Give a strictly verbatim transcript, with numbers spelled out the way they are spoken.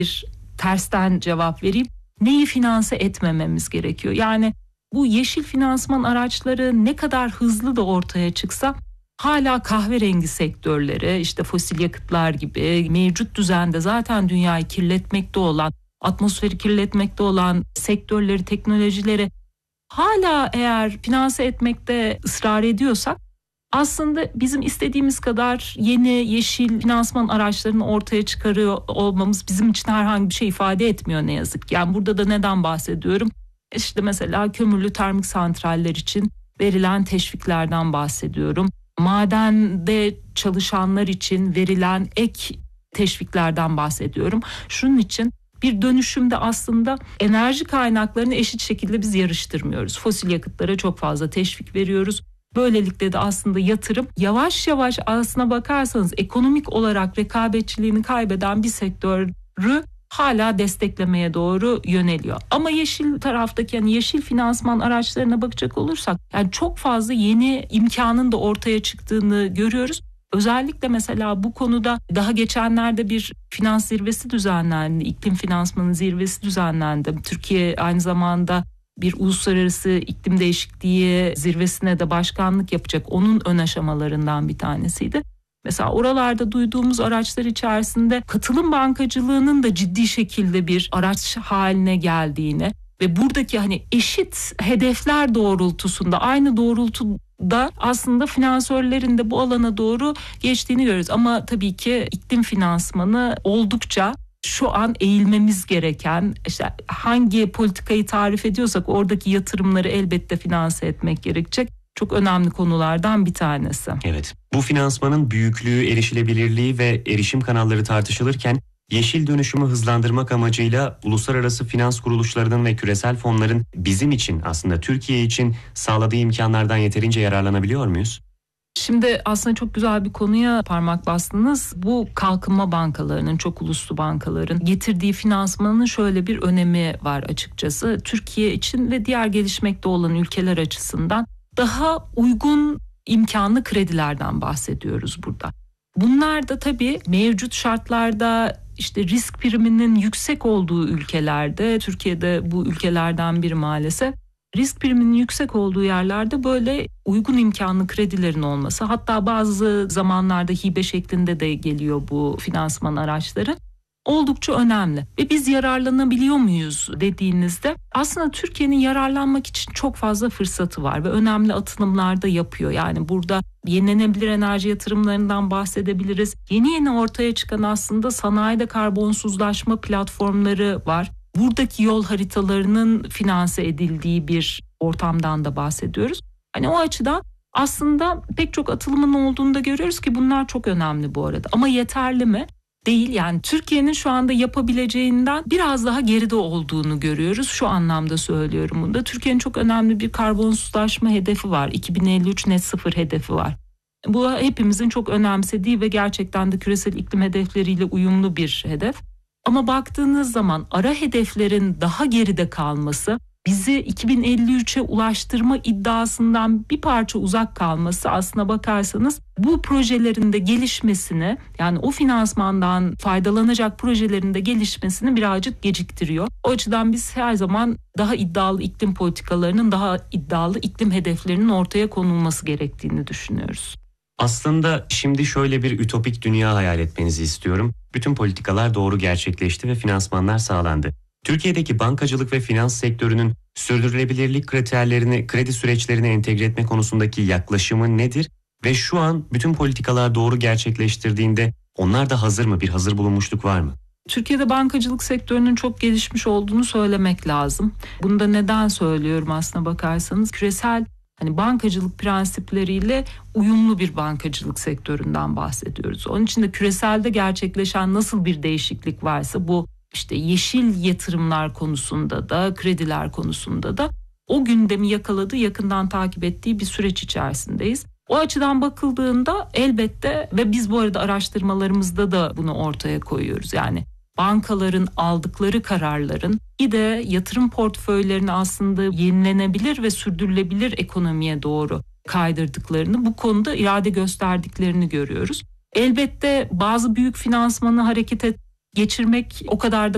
bir tersten cevap vereyim. Neyi finanse etmememiz gerekiyor? Yani bu yeşil finansman araçları ne kadar hızlı da ortaya çıksa hala kahverengi sektörleri, işte fosil yakıtlar gibi mevcut düzende zaten dünyayı kirletmekte olan, atmosferi kirletmekte olan sektörleri, teknolojileri hala eğer finanse etmekte ısrar ediyorsak aslında bizim istediğimiz kadar yeni yeşil finansman araçlarını ortaya çıkarıyor olmamız bizim için herhangi bir şey ifade etmiyor ne yazık ki. Yani burada da neden bahsediyorum? İşte mesela kömürlü termik santraller için verilen teşviklerden bahsediyorum. Madende çalışanlar için verilen ek teşviklerden bahsediyorum. Şunun için bir dönüşümde aslında enerji kaynaklarını eşit şekilde biz yarıştırmıyoruz. Fosil yakıtlara çok fazla teşvik veriyoruz. Böylelikle de aslında yatırım yavaş yavaş aslına bakarsanız ekonomik olarak rekabetçiliğini kaybeden bir sektörü hala desteklemeye doğru yöneliyor. Ama yeşil taraftaki yani yeşil finansman araçlarına bakacak olursak yani çok fazla yeni imkanın da ortaya çıktığını görüyoruz. Özellikle mesela bu konuda daha geçenlerde bir finans zirvesi düzenlendi. İklim finansmanı zirvesi düzenlendi. Türkiye aynı zamanda bir uluslararası iklim değişikliği zirvesine de başkanlık yapacak. Onun ön aşamalarından bir tanesiydi. Mesela oralarda duyduğumuz araçlar içerisinde katılım bankacılığının da ciddi şekilde bir araç haline geldiğini ve buradaki hani eşit hedefler doğrultusunda aynı doğrultuda aslında finansörlerin de bu alana doğru geçtiğini görüyoruz. Ama tabii ki iklim finansmanı oldukça şu an eğilmemiz gereken, işte hangi politikayı tarif ediyorsak oradaki yatırımları elbette finanse etmek gerekecek. Çok önemli konulardan bir tanesi. Evet, bu finansmanın büyüklüğü, erişilebilirliği ve erişim kanalları tartışılırken yeşil dönüşümü hızlandırmak amacıyla uluslararası finans kuruluşlarının ve küresel fonların bizim için aslında Türkiye için sağladığı imkanlardan yeterince yararlanabiliyor muyuz? Şimdi aslında çok güzel bir konuya parmak bastınız. Bu kalkınma bankalarının, çok uluslu bankaların getirdiği finansmanın şöyle bir önemi var açıkçası. Türkiye için ve diğer gelişmekte olan ülkeler açısından daha uygun imkanlı kredilerden bahsediyoruz burada. Bunlar da tabii mevcut şartlarda işte risk priminin yüksek olduğu ülkelerde, Türkiye'de bu ülkelerden biri maalesef, risk priminin yüksek olduğu yerlerde böyle uygun imkanlı kredilerin olması, hatta bazı zamanlarda hibe şeklinde de geliyor bu finansman araçları, oldukça önemli. Ve biz yararlanabiliyor muyuz dediğinizde aslında Türkiye'nin yararlanmak için çok fazla fırsatı var ve önemli atılımlar da yapıyor. Yani burada yenilenebilir enerji yatırımlarından bahsedebiliriz. Yeni yeni ortaya çıkan aslında sanayide karbonsuzlaşma platformları var. Buradaki yol haritalarının finanse edildiği bir ortamdan da bahsediyoruz. Hani o açıdan aslında pek çok atılımın olduğunu da görüyoruz ki bunlar çok önemli bu arada. Ama yeterli mi? Değil. Yani Türkiye'nin şu anda yapabileceğinden biraz daha geride olduğunu görüyoruz. Şu anlamda söylüyorum bunu da. Türkiye'nin çok önemli bir karbonsuzlaşma hedefi var. iki bin elli üç net sıfır hedefi var. Bu hepimizin çok önemsediği ve gerçekten de küresel iklim hedefleriyle uyumlu bir hedef. Ama baktığınız zaman ara hedeflerin daha geride kalması, bizi iki bin elli üçe ulaştırma iddiasından bir parça uzak kalması aslına bakarsanız bu projelerin de gelişmesini, yani o finansmandan faydalanacak projelerin de gelişmesini birazcık geciktiriyor. O açıdan biz her zaman daha iddialı iklim politikalarının, daha iddialı iklim hedeflerinin ortaya konulması gerektiğini düşünüyoruz. Aslında şimdi şöyle bir ütopik dünya hayal etmenizi istiyorum. Bütün politikalar doğru gerçekleşti ve finansmanlar sağlandı. Türkiye'deki bankacılık ve finans sektörünün sürdürülebilirlik kriterlerini, kredi süreçlerine entegre etme konusundaki yaklaşımı nedir? Ve şu an bütün politikalar doğru gerçekleştirdiğinde onlar da hazır mı? Bir hazır bulunmuşluk var mı? Türkiye'de bankacılık sektörünün çok gelişmiş olduğunu söylemek lazım. Bunu da neden söylüyorum aslına bakarsanız? Küresel hani bankacılık prensipleriyle uyumlu bir bankacılık sektöründen bahsediyoruz. Onun için de küreselde gerçekleşen nasıl bir değişiklik varsa bu işte yeşil yatırımlar konusunda da krediler konusunda da o gündemi yakaladığı, yakından takip ettiği bir süreç içerisindeyiz. O açıdan bakıldığında elbette ve biz bu arada araştırmalarımızda da bunu ortaya koyuyoruz. Yani bankaların aldıkları kararların bir de yatırım portföylerini aslında yenilenebilir ve sürdürülebilir ekonomiye doğru kaydırdıklarını, bu konuda irade gösterdiklerini görüyoruz. Elbette bazı büyük finansmanı harekete geçirmek o kadar da